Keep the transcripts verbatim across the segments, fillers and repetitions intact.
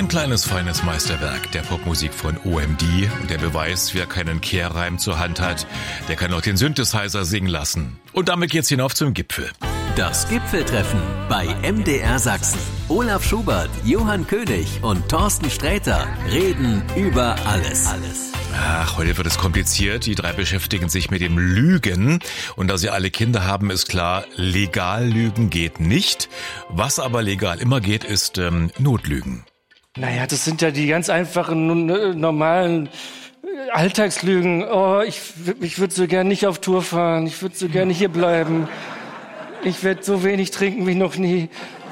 Ein kleines, feines Meisterwerk der Popmusik von O M D. Und der Beweis, wer keinen Kehrreim zur Hand hat, der kann auch den Synthesizer singen lassen. Und damit geht's hinauf zum Gipfel. Das Gipfeltreffen bei M D R Sachsen. Olaf Schubert, Johann König und Thorsten Sträter reden über alles. alles. Ach, heute wird es kompliziert. Die drei beschäftigen sich mit dem Lügen. Und da sie alle Kinder haben, ist klar, legal lügen geht nicht. Was aber legal immer geht, ist ähm, Notlügen. Naja, das sind ja die ganz einfachen, normalen Alltagslügen. Oh, ich, ich würde so gern nicht auf Tour fahren. Ich würde so gerne hier bleiben. Ich werde so wenig trinken wie noch nie.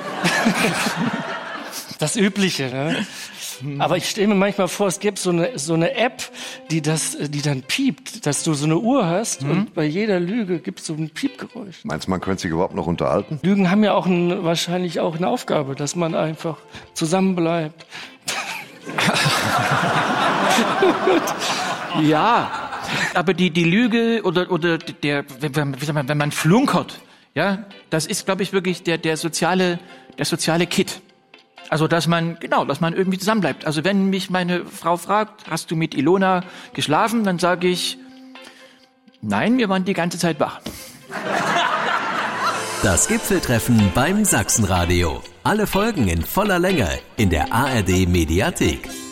Das Übliche, ne? Aber ich stelle mir manchmal vor, es gibt so eine, so eine App, die das, die dann piept, dass du so eine Uhr hast mhm. und bei jeder Lüge gibt es so ein Piepgeräusch. Meinst du, man könnte sich überhaupt noch unterhalten? Lügen haben ja auch ein, wahrscheinlich auch eine Aufgabe, dass man einfach zusammenbleibt. Ja, aber die, die Lüge oder, oder der, wenn, wie sagt man, wenn man flunkert, ja, das ist, glaube ich, wirklich der, der soziale, der soziale Kit. Also, dass man, genau, dass man irgendwie zusammenbleibt. Also, wenn mich meine Frau fragt, hast du mit Ilona geschlafen, dann sage ich, nein, wir waren die ganze Zeit wach. Das Gipfeltreffen beim Sachsenradio. Alle Folgen in voller Länge in der A R D Mediathek.